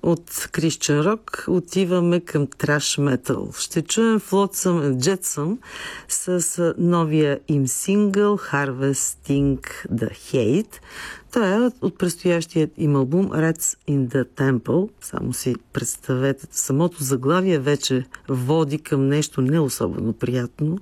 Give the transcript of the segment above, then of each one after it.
от Christian Rock отиваме към траш метал. Ще чуем Flotsam and Jetsam с новия им сингъл Harvesting the Hate. Това е от предстоящият им албум Rats in the Temple. Само си представете, самото заглавие вече води към нещо не особено приятно.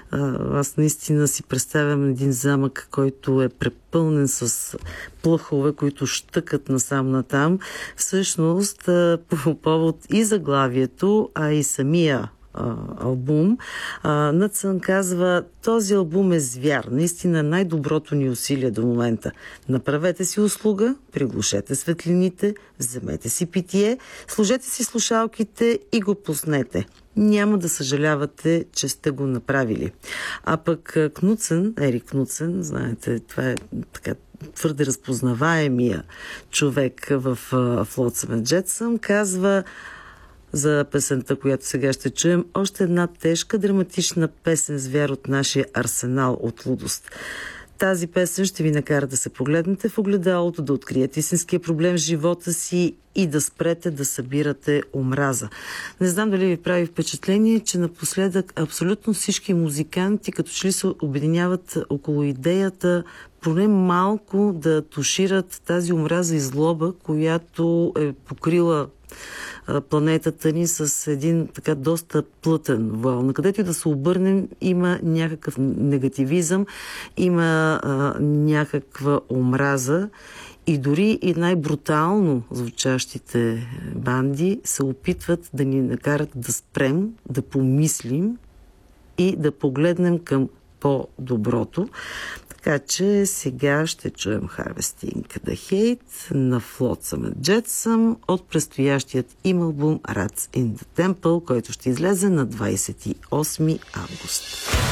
Аз наистина си представям един замък, който е препълнен с плъхове, които щъкат насам-натам. Всъщност, по повод и заглавието, а и самия албум, Нътсън казва: този албум е звяр, наистина най-доброто ни усилие до момента. Направете си услуга, приглушете светлините, вземете си питие, сложете си слушалките и го пуснете. Няма да съжалявате, че сте го направили. А пък Кнутсен, Ерик Кнутсен, знаете, това е така твърде разпознаваемия човек в Flotsam and Jetsam, казва за песента, която сега ще чуем: още една тежка, драматична песен, звяр от нашия арсенал от лудост. Тази песен ще ви накара да се погледнете в огледалото, да откриете истинския проблем в живота си и да спрете да събирате омраза. Не знам дали ви прави впечатление, че напоследък абсолютно всички музиканти като че ли се обединяват около идеята поне малко да тушират тази омраза и злоба, която е покрила планетата ни с един така доста плътен вал. На където и да се обърнем, има някакъв негативизъм, има някаква омраза и дори и най-брутално звучащите банди се опитват да ни накарат да спрем, да помислим и да погледнем към по-доброто. Така че сега ще чуем Harvesting the Hate на Flotsam and Jetsam от предстоящият им албум Rats in the Temple, който ще излезе на 28 август.